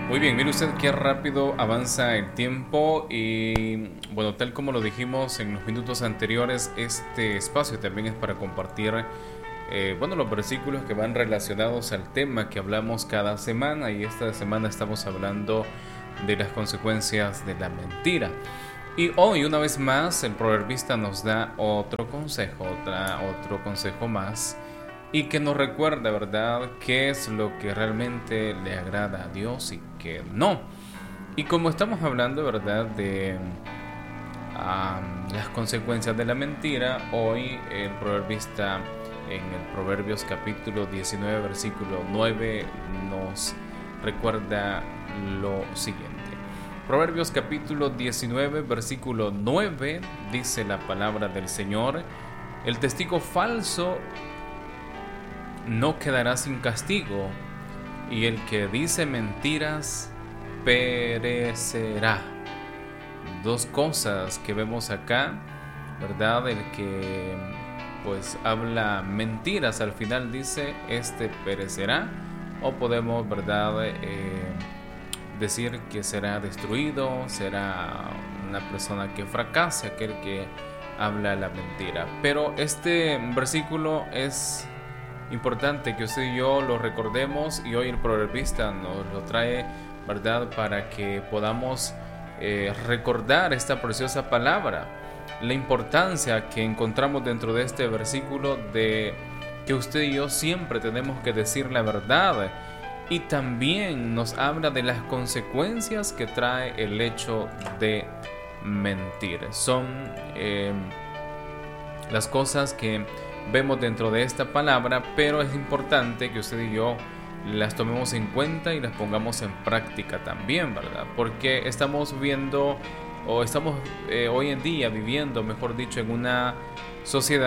Muy bien, mire usted qué rápido avanza el tiempo y bueno, tal como lo dijimos en los minutos anteriores, este espacio también es para compartir los versículos que van relacionados al tema que hablamos cada semana, y esta semana estamos hablando de las consecuencias de la mentira. Y hoy, una vez más, el proverbista nos da otro consejo, otro consejo más, y que nos recuerda, ¿verdad?, qué es lo que realmente le agrada a Dios y qué no. Y como estamos hablando, ¿verdad?, de las consecuencias de la mentira, hoy el proverbista en el Proverbios capítulo 19, versículo 9, nos recuerda lo siguiente. Proverbios capítulo 19, versículo 9, dice la palabra del Señor: el testigo falso no quedará sin castigo, y el que dice mentiras perecerá. Dos cosas que vemos acá, ¿verdad? El que pues habla mentiras al final dice, este perecerá, o podemos, ¿verdad?, decir que será destruido, será una persona que fracase, aquel que habla la mentira. Pero este versículo es importante que usted y yo lo recordemos, y hoy el proverbista nos lo trae, ¿verdad?, para que podamos recordar esta preciosa palabra, la importancia que encontramos dentro de este versículo de que usted y yo siempre tenemos que decir la verdad, y también nos habla de las consecuencias que trae el hecho de mentir. Son las cosas que vemos dentro de esta palabra, pero es importante que usted y yo las tomemos en cuenta y las pongamos en práctica también, ¿verdad? Porque estamos viendo, o estamos hoy en día viviendo, mejor dicho, en una sociedad